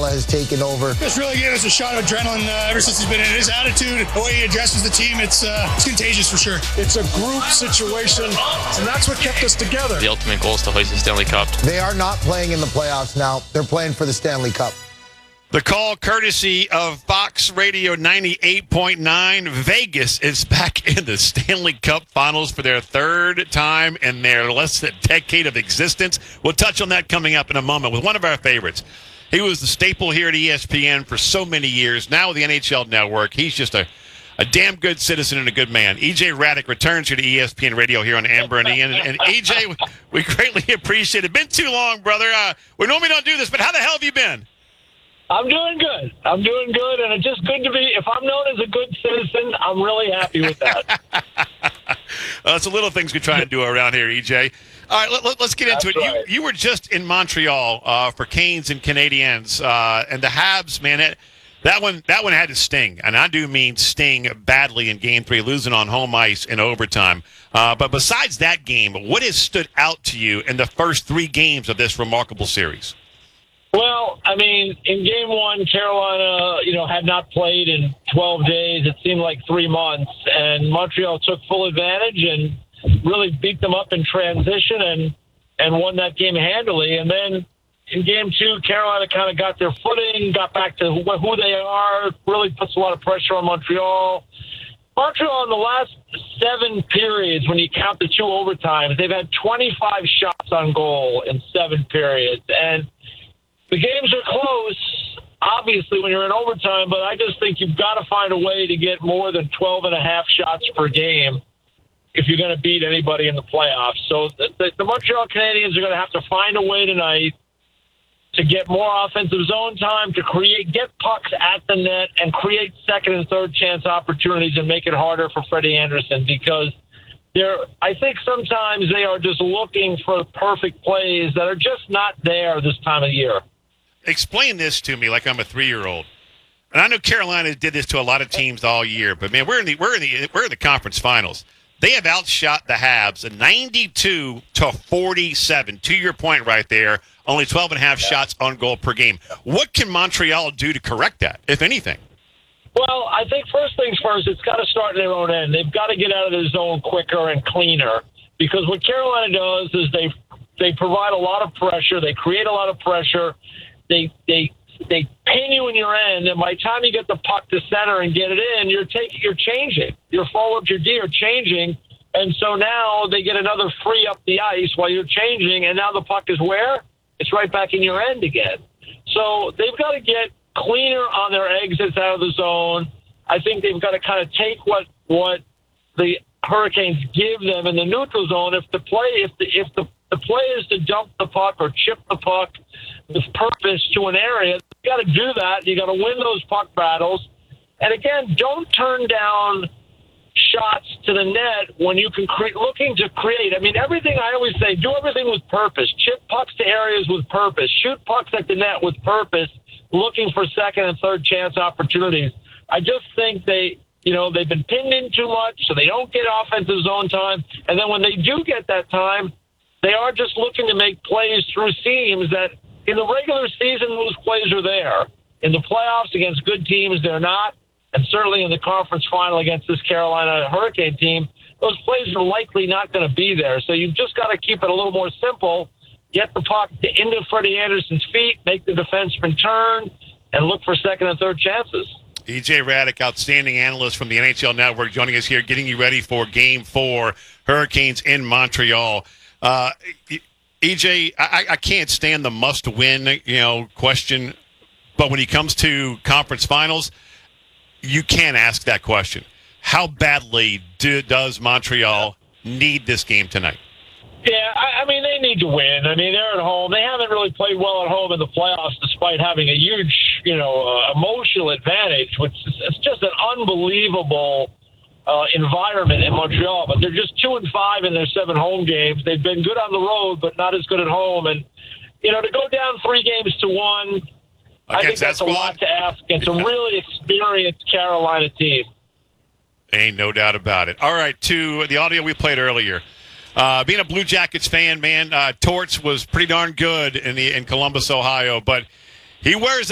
has taken over. This really gave us a shot of adrenaline ever since he's been in. His attitude, the way he addresses the team, it's contagious for sure. It's a group situation, and that's what kept us together. The ultimate goal is to hoist the Stanley Cup. They are not playing in the playoffs now. They're playing for the Stanley Cup. The call courtesy of Fox Radio 98.9. Vegas is back in the Stanley Cup Finals for their third time in their less than decade of existence. We'll touch on that coming up in a moment with one of our favorites. He was the staple here at ESPN for so many years. Now with the NHL Network, he's just a damn good citizen and a good man. EJ Hradek returns here to ESPN Radio here on Amber and Ian. And EJ, we greatly appreciate it. Been too long, brother. We normally don't do this, but how the hell have you been? I'm doing good, and it's just good to be, if I'm known as a good citizen, I'm really happy with that. It's the little things we try and do around here, EJ. All right, let's get into it. Right. You were just in Montreal for Canes and Canadiens, and the Habs, man, that one had to sting, and I do mean sting badly in Game 3, losing on home ice in overtime. But besides that game, what has stood out to you in the first 3 games of this remarkable series? Well, I mean, in Game 1, Carolina, had not played in 12 days. It seemed like 3 months, and Montreal took full advantage and really beat them up in transition and won that game handily. And then in Game 2, Carolina kind of got their footing, got back to who they are, really puts a lot of pressure on Montreal. Montreal in the last 7 periods, when you count the 2 overtimes, they've had 25 shots on goal in 7 periods. And the games are close, obviously, when you're in overtime, but I just think you've got to find a way to get more than 12.5 shots per game if you're going to beat anybody in the playoffs. So the Montreal Canadiens are going to have to find a way tonight to get more offensive zone time, to get pucks at the net and create second and third chance opportunities and make it harder for Freddie Anderson, because I think sometimes they are just looking for perfect plays that are just not there this time of year. Explain this to me like I'm a 3-year-old. And I know Carolina did this to a lot of teams all year, but man, we're in the conference finals. They have outshot the Habs 92-47. To your point right there, only 12.5 shots on goal per game. What can Montreal do to correct that, if anything? Well, I think first things first, it's got to start in their own end. They've got to get out of the zone quicker and cleaner, because what Carolina does is they provide a lot of pressure. They create a lot of pressure. They pin you in your end, and by the time you get the puck to center and get it in, you're changing. Your forwards, your D are changing, and so now they get another free up the ice while you're changing, and now the puck is where? It's right back in your end again. So they've got to get cleaner on their exits out of the zone. I think they've got to kind of take what the Hurricanes give them in the neutral zone. If the play is to dump the puck or chip the puck with purpose to an area, you got to do that. You got to win those puck battles. And again, don't turn down shots to the net when you can looking to create. I mean, everything I always say, do everything with purpose. Chip pucks to areas with purpose. Shoot pucks at the net with purpose, looking for second and third chance opportunities. I just think they've been pinned in too much, so they don't get offensive zone time. And then when they do get that time, they are just looking to make plays through seams that in the regular season, those plays are there. In the playoffs against good teams, they're not. And certainly in the conference final against this Carolina Hurricane team, those plays are likely not going to be there. So you've just got to keep it a little more simple, get the puck into Freddie Anderson's feet, make the defenseman turn, and look for second and third chances. EJ Hradek, outstanding analyst from the NHL Network, joining us here, getting you ready for Game 4, Hurricanes in Montreal. EJ, I can't stand the must-win, question, but when it comes to conference finals, you can't ask that question. How badly does Montreal need this game tonight? Yeah, I mean, they need to win. I mean, they're at home. They haven't really played well at home in the playoffs despite having a huge, emotional advantage, which is just an unbelievable environment in Montreal. But they're just 2-5 in their 7 home games. They've been good on the road, but not as good at home. And, to go down 3-1, I think that's a lot to ask. It's a really experienced Carolina team. Ain't no doubt about it. All right, to the audio we played earlier. Being a Blue Jackets fan, man, Torts was pretty darn good in Columbus, Ohio, but he wears